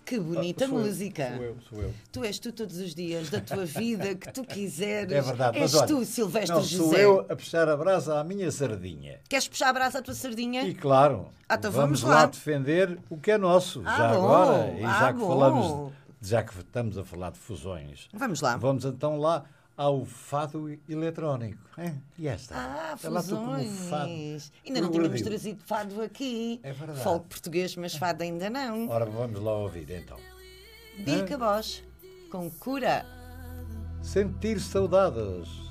Que bonita música. Sou eu. Tu és tu todos os dias, da tua vida, que tu quiseres. É verdade, És mas olha, tu, Silvestre não, José. sou eu a puxar a brasa à minha sardinha. Queres puxar a brasa à tua sardinha? E claro, Então vamos vamos lá. lá defender o que é nosso, já bom. agora, e já que Bom. falamos, já que estamos a falar de fusões. Vamos lá. Vamos então lá ao fado eletrónico. E esta? Ah, Ela toca fusões. no fado Ainda não tínhamos progredido. trazido fado aqui. É verdade. Folk português, mas fado ainda não. Ora, vamos lá ouvir então. Bica Bosch, com cura. Sentir saudades.